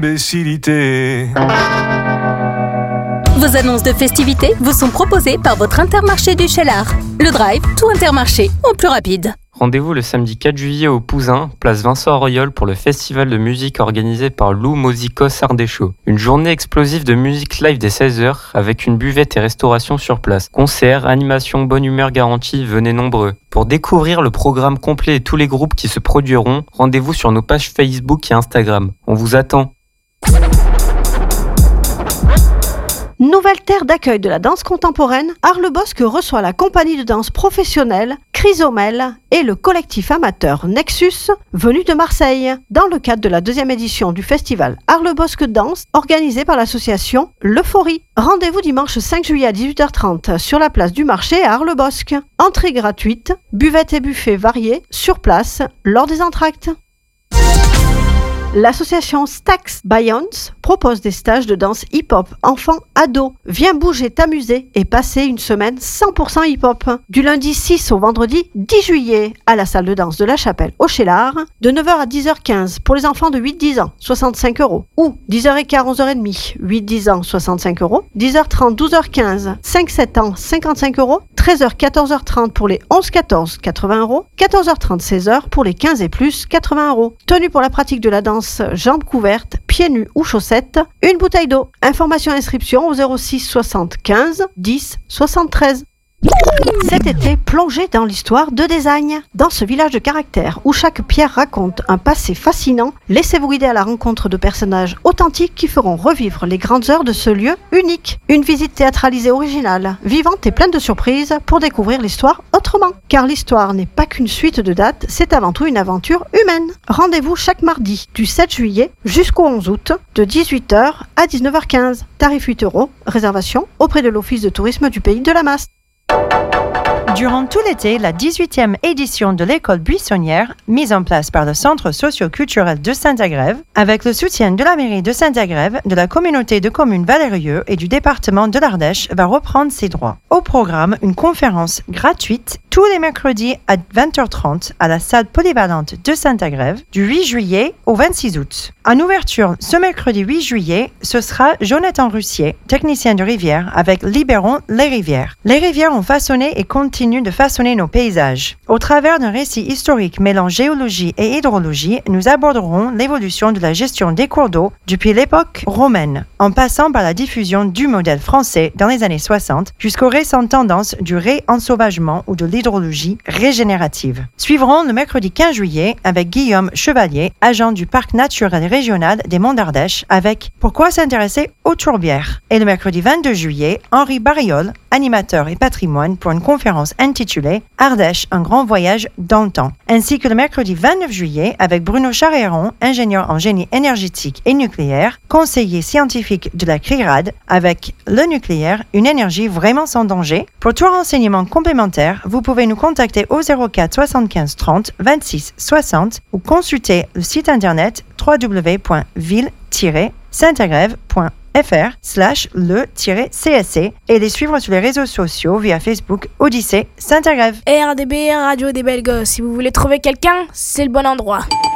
Imbécilité. Vos annonces de festivités vous sont proposées par votre Intermarché du Cheylard. Le Drive, tout Intermarché, au plus rapide. Rendez-vous le samedi 4 juillet au Pouzin, place Vincent Auriol pour le festival de musique organisé par Lou Mozicos Ardéchaud. Une journée explosive de musique live dès 16h avec une buvette et restauration sur place. Concerts, animations, bonne humeur garantie, venez nombreux. Pour découvrir le programme complet et tous les groupes qui se produiront, rendez-vous sur nos pages Facebook et Instagram. On vous attend. Nouvelle terre d'accueil de la danse contemporaine, Arles-Bosc reçoit la compagnie de danse professionnelle Chrysomel et le collectif amateur Nexus venu de Marseille dans le cadre de la 2e édition du festival Arles-Bosc Danse organisé par l'association L'Euphorie. Rendez-vous dimanche 5 juillet à 18h30 sur la place du marché à Arles-Bosc. Entrée gratuite, buvette et buffet variés sur place lors des entr'actes. L'association Stax Bayons propose des stages de danse hip-hop enfants-ados. Viens bouger, t'amuser et passer une semaine 100% hip-hop. Du lundi 6 au vendredi 10 juillet à la salle de danse de la Chapelle au Cheylard, de 9h à 10h15 pour les enfants de 8-10 ans, 65 €. Ou 10h15, 11h30, 8-10 ans, 65 €. 10h30, 12h15, 5-7 ans, 55 €. 13h, 14h30 pour les 11-14, 80 €. 14h30, 16h pour les 15 et plus, 80 €. Tenue pour la pratique de la danse, jambes couvertes, pieds nus ou chaussettes, une bouteille d'eau. Information et inscription au 06 75 10 73. Cet été, plongez dans l'histoire de Désagne. Dans ce village de caractère où chaque pierre raconte un passé fascinant, laissez-vous guider à la rencontre de personnages authentiques qui feront revivre les grandes heures de ce lieu unique. Une visite théâtralisée originale, vivante et pleine de surprises pour découvrir l'histoire autrement. Car l'histoire n'est pas qu'une suite de dates, c'est avant tout une aventure humaine. Rendez-vous chaque mardi du 7 juillet jusqu'au 11 août de 18h à 19h15. Tarif 8 €, réservation auprès de l'Office de tourisme du Pays de la Masse. Durant tout l'été, la 18e édition de l'école buissonnière, mise en place par le Centre socio-culturel de Saint-Agrève, avec le soutien de la mairie de Saint-Agrève, de la communauté de communes Valérieux et du département de l'Ardèche, va reprendre ses droits. Au programme, une conférence gratuite tous les mercredis à 20h30 à la salle polyvalente de Saint-Agrève, du 8 juillet au 26 août. En ouverture, ce mercredi 8 juillet, ce sera Jonathan Russier, technicien de rivière, avec Libérons les rivières. Les rivières ont façonné et continuent de façonner nos paysages. Au travers d'un récit historique mêlant géologie et hydrologie, nous aborderons l'évolution de la gestion des cours d'eau depuis l'époque romaine, en passant par la diffusion du modèle français dans les années 60 jusqu'aux récentes tendances du réensauvagement ou de l'hydrologie régénérative. Suivront le mercredi 15 juillet avec Guillaume Chevalier, agent du Parc naturel régional des Monts d'Ardèche, avec Pourquoi s'intéresser aux tourbières. Et le mercredi 22 juillet, Henri Barriol, animateur et patrimoine pour une conférence intitulée Ardèche, un grand voyage dans le temps. Ainsi que le mercredi 29 juillet avec Bruno Charéron, ingénieur en génie énergétique et nucléaire, conseiller scientifique de la CRIRAD, avec le nucléaire, une énergie vraiment sans danger. Pour tout renseignement complémentaire, vous pouvez nous contacter au 04 75 30 26 60 ou consulter le site internet www.ville-saintagrève.fr/le-CSC et les suivre sur les réseaux sociaux via Facebook Odyssée Saint-Agrève. RDB, Radio des Belles Gosses. Si vous voulez trouver quelqu'un, c'est le bon endroit.